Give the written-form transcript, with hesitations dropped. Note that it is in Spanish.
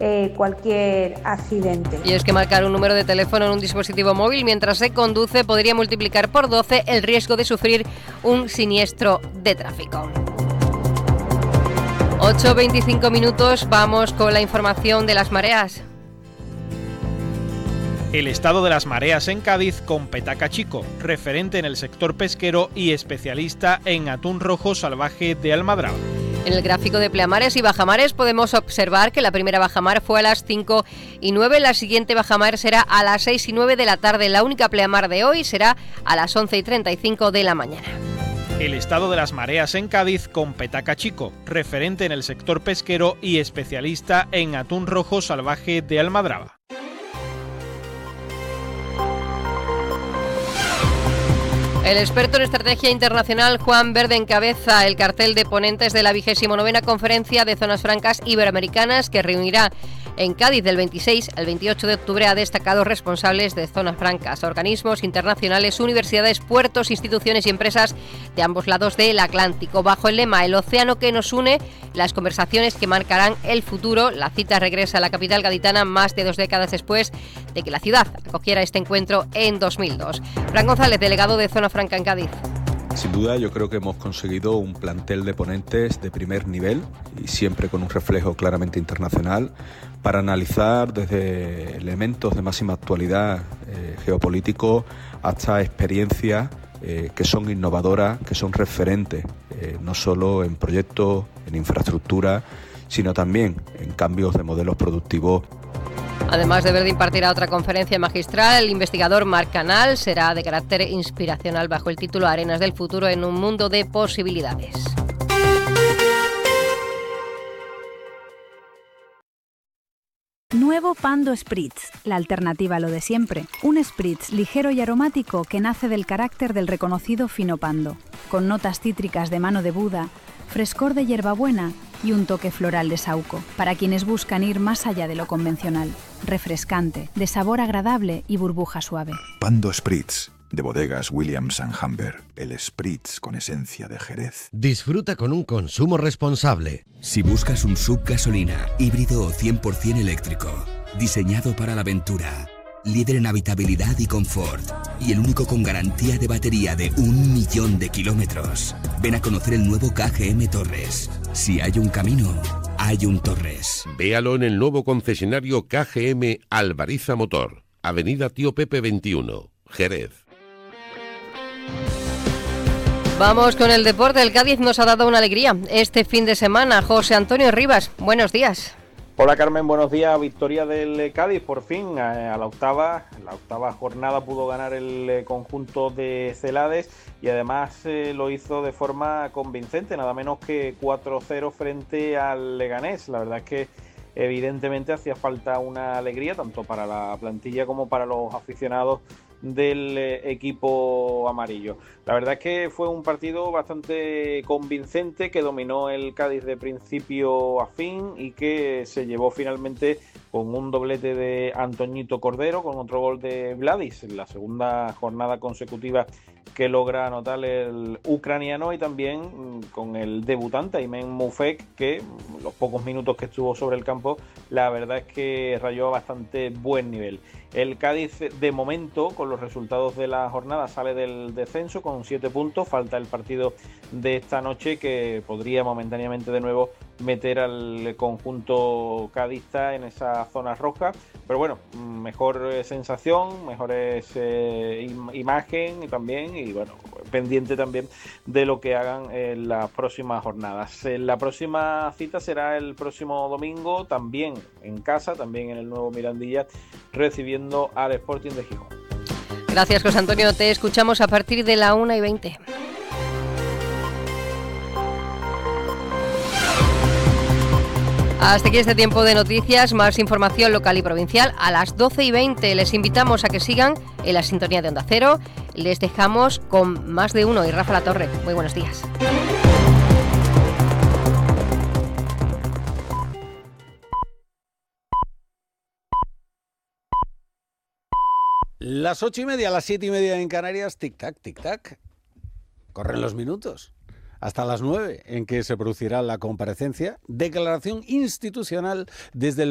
cualquier accidente. Y es que marcar un número de teléfono en un dispositivo móvil mientras se conduce podría multiplicar por 12 el riesgo de sufrir un siniestro de tráfico. 8:25 minutos, vamos con la información de las mareas. El estado de las mareas en Cádiz con Petaca Chico, referente en el sector pesquero y especialista en atún rojo salvaje de Almadraba. En el gráfico de pleamares y bajamares podemos observar que la primera bajamar fue a las 5:09, la siguiente bajamar será a las 6:09 de la tarde, la única pleamar de hoy será a las 11:35 de la mañana. El estado de las mareas en Cádiz con Petaca Chico, referente en el sector pesquero y especialista en atún rojo salvaje de Almadraba. El experto en estrategia internacional Juan Verde encabeza el cartel de ponentes de la 29ª Conferencia de Zonas Francas Iberoamericanas que reunirá en Cádiz del 26 al 28 de octubre a destacados responsables de zonas francas, organismos internacionales, universidades, puertos, instituciones y empresas de ambos lados del Atlántico. Bajo el lema "El océano que nos une", las conversaciones que marcarán el futuro. La cita regresa a la capital gaditana más de 2 décadas después de que la ciudad acogiera este encuentro en 2002. Fran González, delegado de Zona Franca en Cádiz. Sin duda, yo creo que hemos conseguido un plantel de ponentes de primer nivel y siempre con un reflejo claramente internacional para analizar desde elementos de máxima actualidad geopolítico hasta experiencias que son innovadoras, que son referentes, no solo en proyectos, en infraestructura, sino también en cambios de modelos productivos. Además de Verde impartirá otra conferencia magistral, el investigador Marc Canal será de carácter inspiracional bajo el título "Arenas del futuro en un mundo de posibilidades". Nuevo Pando Spritz, la alternativa a lo de siempre. Un spritz ligero y aromático que nace del carácter del reconocido fino Pando, con notas cítricas de mano de Buda, frescor de hierbabuena y un toque floral de saúco, para quienes buscan ir más allá de lo convencional. Refrescante, de sabor agradable y burbuja suave. Pando Spritz, de bodegas Williams & Humber. El Spritz con esencia de Jerez. Disfruta con un consumo responsable. Si buscas un SUV gasolina, híbrido o 100% eléctrico, diseñado para la aventura, líder en habitabilidad y confort, y el único con garantía de batería de 1 millón de kilómetros, ven a conocer el nuevo KGM Torres. Si hay un camino, hay un Torres. Véalo en el nuevo concesionario KGM Alvariza Motor, Avenida Tío Pepe 21, Jerez. Vamos con el deporte. El Cádiz nos ha dado una alegría este fin de semana. José Antonio Rivas, buenos días. Hola Carmen, buenos días. Victoria del Cádiz, por fin, a la octava jornada pudo ganar el conjunto de Celades y además lo hizo de forma convincente, nada menos que 4-0 frente al Leganés. La verdad es que evidentemente hacía falta una alegría tanto para la plantilla como para los aficionados del equipo amarillo. La verdad es que fue un partido bastante convincente que dominó el Cádiz de principio a fin y que se llevó finalmente con un doblete de Antoñito Cordero, con otro gol de Vladis, en la segunda jornada consecutiva que logra anotar el ucraniano, y también con el debutante Aymen Moufek, que los pocos minutos que estuvo sobre el campo, la verdad es que rayó a bastante buen nivel. El Cádiz, de momento, con los resultados de la jornada, sale del descenso con 7 puntos. Falta el partido de esta noche que podría momentáneamente de nuevo meter al conjunto cadista en esa zona roja. Pero bueno, mejor sensación, mejores imagen y también, y bueno, pendiente también de lo que hagan en las próximas jornadas. La próxima cita será el próximo domingo, también en casa, también en el nuevo Mirandilla, recibiendo al Sporting de Gijón. Gracias, José Antonio. Te escuchamos a partir de la 1:20. Hasta aquí este tiempo de noticias. Más información local y provincial a las 12:20. Les invitamos a que sigan en la sintonía de Onda Cero. Les dejamos con Más de Uno y Rafa Latorre. Muy buenos días. Las 8:30, las 7:30 en Canarias, tic-tac, tic-tac. Corren los minutos. Hasta las 9, en que se producirá la comparecencia, declaración institucional desde el